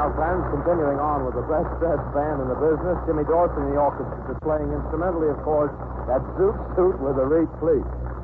Now, friends, continuing on with the best-dressed band in the business, Jimmy Dorsey and the orchestra is playing instrumentally, of course, that Zoot Suit with a Reed Fleet.